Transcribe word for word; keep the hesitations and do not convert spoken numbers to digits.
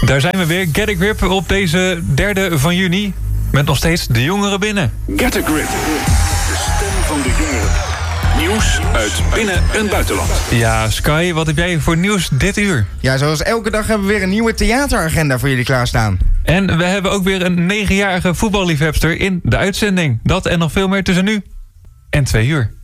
Daar zijn we weer. Get a Grip op deze derde van juni. Met nog steeds de jongeren binnen. Get a Grip. De stem van de jongeren. Nieuws uit binnen- en buitenland. Ja, Sky, wat heb jij voor nieuws dit uur? Ja, zoals elke dag hebben we weer een nieuwe theateragenda voor jullie klaarstaan. En we hebben ook weer een negenjarige voetballiefhebster in de uitzending. Dat en nog veel meer tussen nu en twee uur.